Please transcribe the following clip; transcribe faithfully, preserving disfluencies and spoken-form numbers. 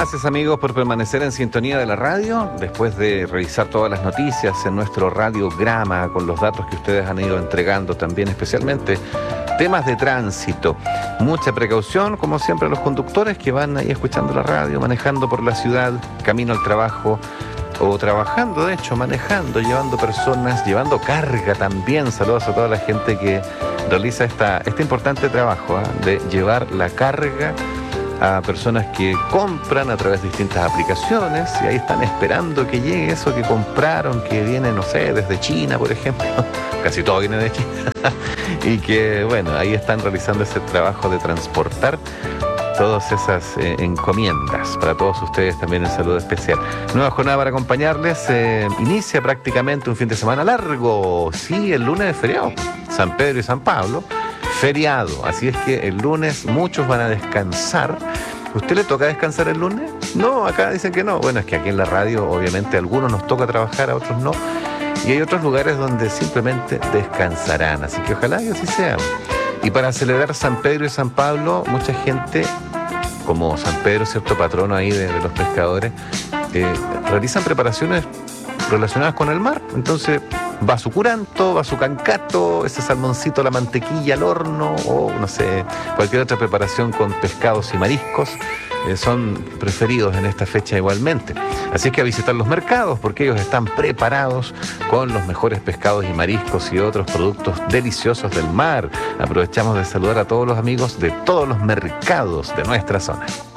Gracias, amigos, por permanecer en sintonía de la radio, después de revisar todas las noticias en nuestro radiograma, con los datos que ustedes han ido entregando también, especialmente temas de tránsito. Mucha precaución, como siempre, a los conductores que van ahí escuchando la radio, manejando por la ciudad, camino al trabajo, o trabajando, de hecho, manejando, llevando personas, llevando carga también. Saludos a toda la gente que realiza esta, este importante trabajo, ¿eh? de llevar la carga a personas que compran a través de distintas aplicaciones y ahí están esperando que llegue eso que compraron, que viene, no sé, desde China, por ejemplo. Casi todo viene de China. Y que, bueno, ahí están realizando ese trabajo de transportar todas esas eh, encomiendas. Para todos ustedes también un saludo especial. Nueva jornada para acompañarles. Eh, inicia prácticamente un fin de semana largo. Sí, el lunes de feriado. San Pedro y San Pablo. Feriado. Así es que el lunes muchos van a descansar. ¿Usted le toca descansar el lunes? No, acá dicen que no. Bueno, es que aquí en la radio obviamente a algunos nos toca trabajar, a otros no. Y hay otros lugares donde simplemente descansarán. Así que ojalá que así sea. Y para celebrar San Pedro y San Pablo, mucha gente, como San Pedro, cierto patrono ahí de, de los pescadores, eh, realizan preparaciones relacionadas con el mar. Entonces va su curanto, va su cancato, ese salmoncito a la mantequilla al horno, o no sé, cualquier otra preparación con pescados y mariscos. Eh, son preferidos en esta fecha igualmente. Así es que a visitar los mercados, porque ellos están preparados con los mejores pescados y mariscos y otros productos deliciosos del mar. Aprovechamos de saludar a todos los amigos de todos los mercados de nuestra zona.